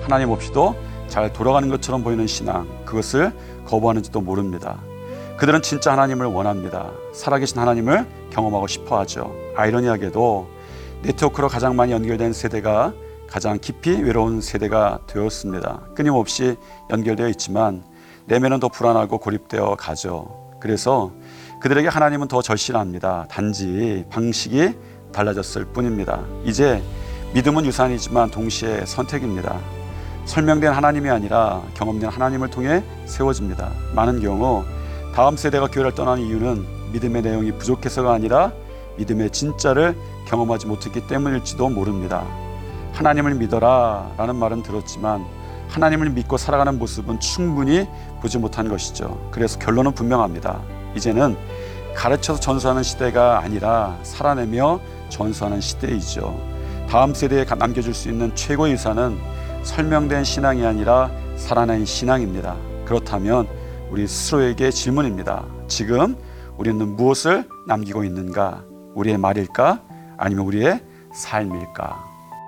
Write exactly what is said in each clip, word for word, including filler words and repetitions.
하나님 없이도 잘 돌아가는 것처럼 보이는 신앙, 그것을 거부하는지도 모릅니다. 그들은 진짜 하나님을 원합니다. 살아계신 하나님을 경험하고 싶어 하죠. 아이러니하게도 네트워크로 가장 많이 연결된 세대가 가장 깊이 외로운 세대가 되었습니다. 끊임없이 연결되어 있지만 내면은 더 불안하고 고립되어 가죠. 그래서 그들에게 하나님은 더 절실합니다. 단지 방식이 달라졌을 뿐입니다. 이제 믿음은 유산이지만 동시에 선택입니다. 설명된 하나님이 아니라 경험된 하나님을 통해 세워집니다. 많은 경우 다음 세대가 교회를 떠나는 이유는 믿음의 내용이 부족해서가 아니라 믿음의 진짜를 경험하지 못했기 때문일지도 모릅니다. 하나님을 믿어라 라는 말은 들었지만 하나님을 믿고 살아가는 모습은 충분히 보지 못한 것이죠. 그래서 결론은 분명합니다. 이제는 가르쳐서 전수하는 시대가 아니라 살아내며 전수하는 시대이죠. 다음 세대에 남겨줄 수 있는 최고의 유산은 설명된 신앙이 아니라 살아낸 신앙입니다. 그렇다면 우리 스스로에게 질문입니다. 지금 우리는 무엇을 남기고 있는가? 우리의 말일까? 아니면 우리의 삶일까?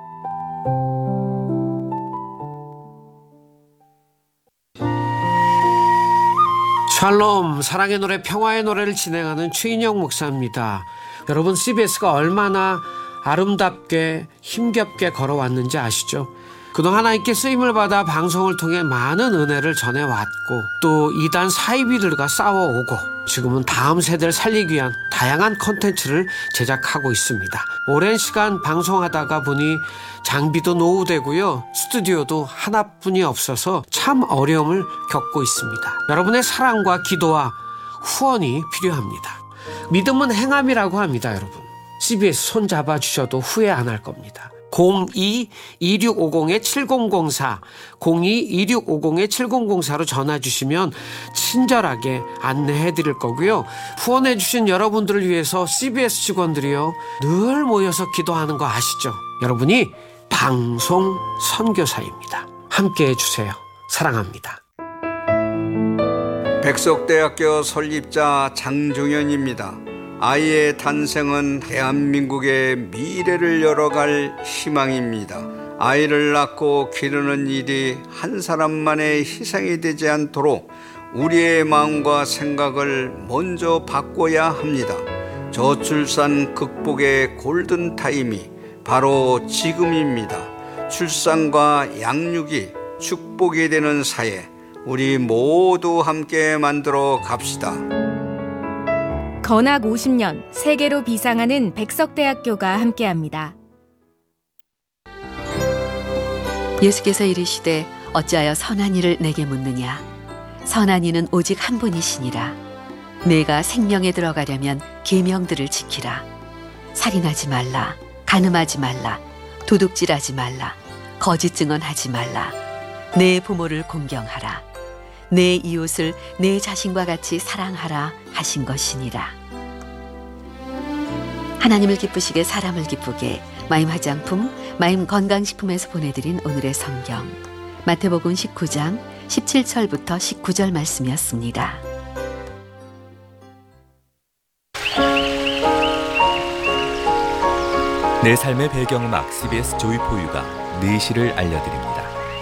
샬롬, 사랑의 노래, 평화의 노래를 진행하는 최인영 목사입니다. 여러분, 씨비에스가 얼마나 아름답게 힘겹게 걸어왔는지 아시죠? 그동안 하나님께 쓰임을 받아 방송을 통해 많은 은혜를 전해왔고 또 이단 사이비들과 싸워오고 지금은 다음 세대를 살리기 위한 다양한 콘텐츠를 제작하고 있습니다. 오랜 시간 방송하다가 보니 장비도 노후되고요. 스튜디오도 하나뿐이 없어서 참 어려움을 겪고 있습니다. 여러분의 사랑과 기도와 후원이 필요합니다. 믿음은 행함이라고 합니다, 여러분. 씨비에스 손 잡아주셔도 후회 안 할 겁니다. 공이 이육오공 칠공공사 공이 이육오공 칠공공사로 전화 주시면 친절하게 안내해 드릴 거고요. 후원해 주신 여러분들을 위해서 씨비에스 직원들이요 늘 모여서 기도하는 거 아시죠? 여러분이 방송 선교사입니다. 함께해 주세요. 사랑합니다. 백석대학교 설립자 장종현입니다. 아이의 탄생은 대한민국의 미래를 열어갈 희망입니다. 아이를 낳고 기르는 일이 한 사람만의 희생이 되지 않도록 우리의 마음과 생각을 먼저 바꿔야 합니다. 저출산 극복의 골든타임이 바로 지금입니다. 출산과 양육이 축복이 되는 사회, 우리 모두 함께 만들어 갑시다. 건학 오십 년 세계로 비상하는 백석대학교가 함께합니다. 예수께서 이르시되 어찌하여 선한 이를 내게 묻느냐. 선한 이는 오직 한 분이시니라. 내가 생명에 들어가려면 계명들을 지키라. 살인하지 말라. 간음하지 말라. 도둑질하지 말라. 거짓 증언하지 말라. 내 부모를 공경하라. 내 이웃을 내 자신과 같이 사랑하라 하신 것이니라. 하나님을 기쁘시게 사람을 기쁘게 마임 화장품, 마임 건강식품에서 보내드린 오늘의 성경 마태복음 십구 장 십칠 절부터 십구 절 말씀이었습니다. 내 삶의 배경음악 씨비에스 조이포유가 네 시를 알려드립니다.